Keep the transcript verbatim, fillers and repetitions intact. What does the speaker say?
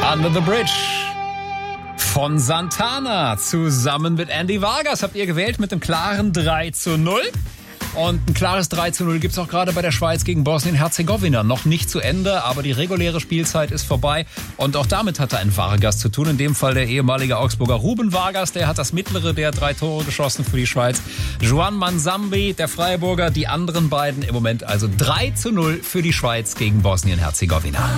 Under the Bridge von Santana zusammen mit Andy Vargas habt ihr gewählt mit einem klaren drei zu null. Und ein klares drei zu null gibt's auch gerade bei der Schweiz gegen Bosnien-Herzegowina. Noch nicht zu Ende, aber die reguläre Spielzeit ist vorbei. Und auch damit hatte ein Vargas zu tun. In dem Fall der ehemalige Augsburger Ruben Vargas. Der hat das mittlere der drei Tore geschossen für die Schweiz. Juan Manzambi, der Freiburger. Die anderen beiden im Moment also drei zu null für die Schweiz gegen Bosnien-Herzegowina.